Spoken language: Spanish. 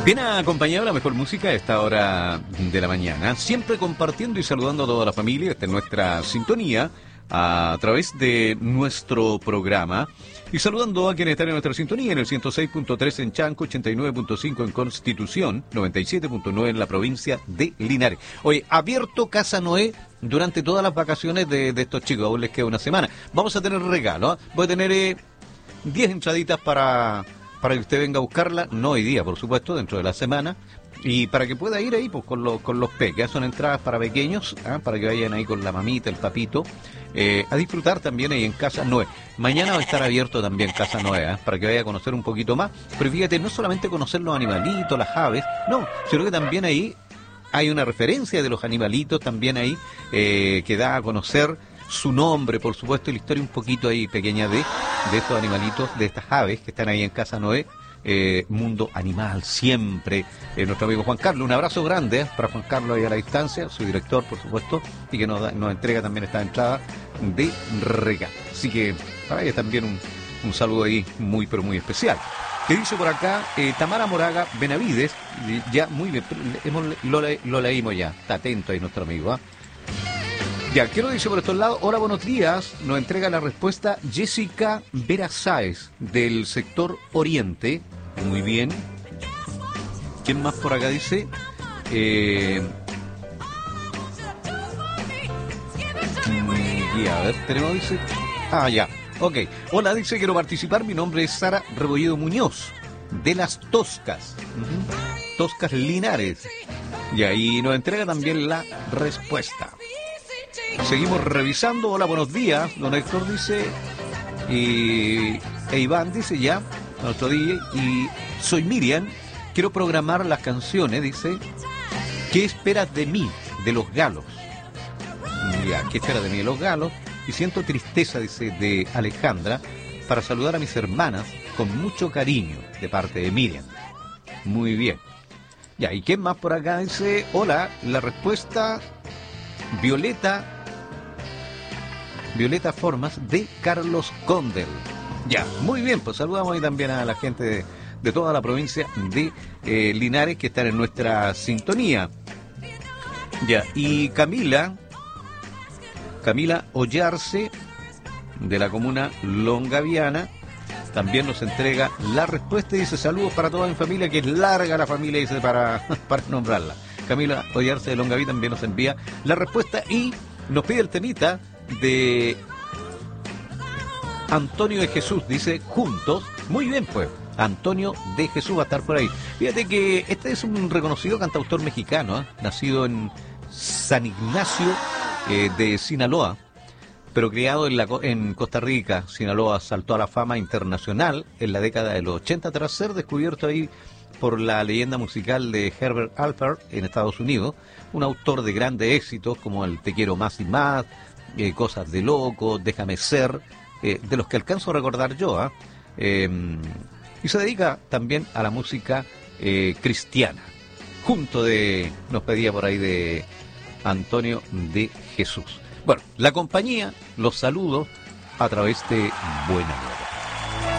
Bien acompañado la mejor música a esta hora de la mañana, siempre compartiendo y saludando a toda la familia. Esta es nuestra sintonía a través de nuestro programa y saludando a quienes están en nuestra sintonía en el 106.3 en Chanco, 89.5 en Constitución, 97.9 en la provincia de Linares. Hoy abierto Casa Noé durante todas las vacaciones de estos chicos, aún les queda una semana. Vamos a tener regalo, voy a tener 10 entraditas para que usted venga a buscarla, no hoy día, por supuesto, dentro de la semana, y para que pueda ir ahí pues con los peques. Son entradas para pequeños, para que vayan ahí con la mamita, el papito, a disfrutar también ahí en Casa Noé. Mañana va a estar abierto también Casa Noé, para que vaya a conocer un poquito más. Pero fíjate, no solamente conocer los animalitos, las aves, no, sino que también ahí hay una referencia de los animalitos también ahí, que da a conocer su nombre, por supuesto, y la historia un poquito ahí pequeña de estos animalitos, de estas aves que están ahí en Casa Noé. Mundo Animal, siempre. Nuestro amigo Juan Carlos, un abrazo grande para Juan Carlos ahí a la distancia, su director, por supuesto, y que nos entrega también esta entrada de regalo. Así que para ella también un saludo ahí muy, pero muy especial. Que dice por acá, Tamara Moraga Benavides, ya muy bien, lo leímos ya, está atento ahí nuestro amigo, Ya, ¿qué nos dice por estos lados? Hola, buenos días. Nos entrega la respuesta Jessica Vera Sáez, del sector Oriente. Muy bien. ¿Quién más por acá dice? A ver, tenemos, dice... ya. Ok. Hola, dice, quiero participar. Mi nombre es Sara Rebolledo Muñoz, de Las Toscas. Toscas Linares. Y ahí nos entrega también la respuesta. Seguimos revisando. Hola, buenos días. Don Héctor dice, Iván dice ya, nuestro DJ, y soy Miriam, quiero programar las canciones, dice, ¿qué esperas de mí? De Los Galos. Ya, ¿qué esperas de mí? De Los Galos. Y siento tristeza, dice, de Alejandra, para saludar a mis hermanas con mucho cariño, de parte de Miriam. Muy bien. Ya, ¿y quién más por acá? Dice, hola, la respuesta... Violeta Formas, de Carlos Condel. Ya, muy bien, pues saludamos ahí también a la gente de toda la provincia de Linares que están en nuestra sintonía. Ya, y Camila Ollarse, de la comuna Longaviana, también nos entrega la respuesta y dice, saludos para toda mi familia, que es larga la familia, dice, para nombrarla. Camila Ollarse de Longaví también nos envía la respuesta y nos pide el temita de Antonio de Jesús, dice, juntos. Muy bien, pues, Antonio de Jesús va a estar por ahí. Fíjate que este es un reconocido cantautor mexicano, nacido en San Ignacio de Sinaloa, pero criado en Costa Rica. Sinaloa saltó a la fama internacional en la década de los 80 tras ser descubierto ahí por la leyenda musical de Herbert Alpert en Estados Unidos, un autor de grandes éxitos como el Te quiero más y más, Cosas de loco, Déjame ser, de los que alcanzo a recordar yo, y se dedica también a la música cristiana. Nos pedía por ahí de Antonio de Jesús. Bueno, la compañía, los saludos a través de Buena Nueva.